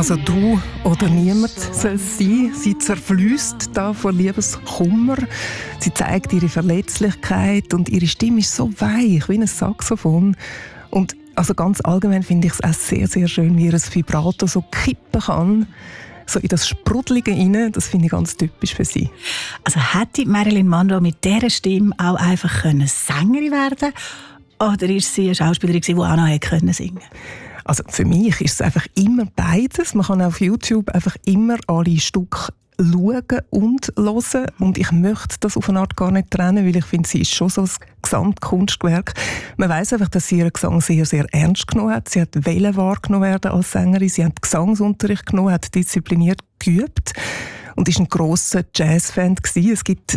Also du oder niemand soll es sein. Sie zerfließt da vor Liebeskummer. Sie zeigt ihre Verletzlichkeit und ihre Stimme ist so weich wie ein Saxophon. Und also ganz allgemein finde ich es auch sehr, sehr schön, wie ihr das Vibrato so kippen kann. So in das Sprudelige rein, das finde ich ganz typisch für sie. Also hätte Marilyn Monroe mit dieser Stimme auch einfach Sängerin werden können? Oder ist sie eine Schauspielerin, die auch noch singen konnte? Also für mich ist es einfach immer beides. Man kann auf YouTube einfach immer alle Stücke schauen und hören. Und ich möchte das auf eine Art gar nicht trennen, weil ich finde, sie ist schon so ein Gesamtkunstwerk. Man weiss einfach, dass sie ihren Gesang sehr, sehr ernst genommen hat. Sie hat wahrgenommen werden als Sängerin. Sie hat Gesangsunterricht genommen, hat diszipliniert geübt. Und ist ein grosser Jazz-Fan gewesen.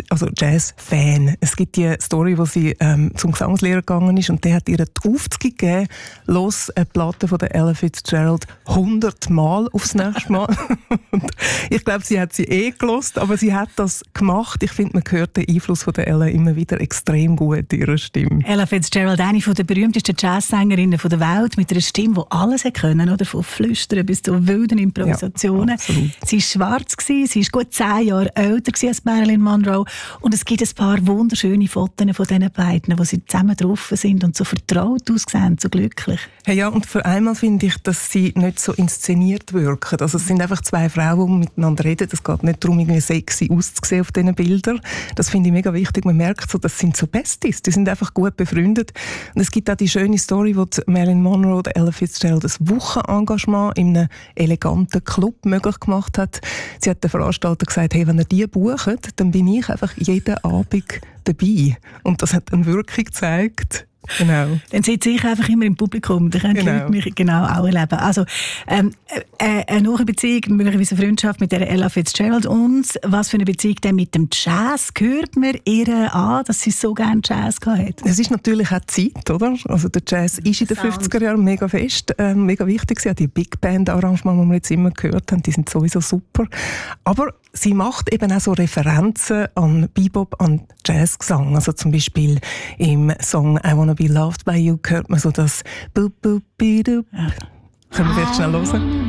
Es gibt die Story, wo sie zum Gesangslehrer gegangen ist und der hat ihr die Aufzug gegeben, los eine Platte von der Ella Fitzgerald 100 Mal aufs nächste Mal. Und ich glaube, sie hat sie gelost, aber sie hat das gemacht. Ich finde, man hört den Einfluss von der Ella immer wieder extrem gut in ihrer Stimme. Ella Fitzgerald, eine der berühmtesten Jazzsängerinnen der Welt, mit einer Stimme, die alles können, oder? Von Flüstern bis zu wilden Improvisationen. Ja, sie war schwarz, sie war gut 10 Jahre älter als Marilyn Monroe. Und es gibt ein paar wunderschöne Fotos von diesen beiden, wo sie zusammen drauf sind und so vertraut aussehen, so glücklich. Hey, ja, und für einmal finde ich, dass sie nicht so inszeniert wirken. Also es sind einfach zwei Frauen, die miteinander reden. Es geht nicht darum, irgendwie sexy auszusehen auf diesen Bildern. Das finde ich mega wichtig. Man merkt so, das sind so Besties. Die sind einfach gut befreundet. Und es gibt auch die schöne Story, wo Marilyn Monroe oder Ella Fitzgerald das Wochenengagement in einem eleganten Club möglich gemacht hat. Sie hat den Veranstalter gesagt, hey, wenn ihr die bucht, dann bin ich einfach jeden Abend dabei. Und das hat dann Wirkung gezeigt. Genau. Dann sitze ich einfach immer im Publikum. Da können die Leute mich genau auch erleben. Also, eine neue Beziehung, möglicherweise eine Freundschaft mit der Ella Fitzgerald. Und was für eine Beziehung denn mit dem Jazz? Hört man ihr an, dass sie so gerne Jazz hat? Es ist natürlich auch Zeit, oder? Also der Jazz ist in den 50er Jahren mega fest, mega wichtig. Sie hat die Big Band Arrangements, die wir jetzt immer gehört haben, die sind sowieso super. Aber sie macht eben auch so Referenzen an Bebop, an Jazzgesang. Also zum Beispiel im Song I Wanna Be Loved by You hört man so das Boop, Boop, Be-Doop. Ja. Können wir vielleicht schnell hören?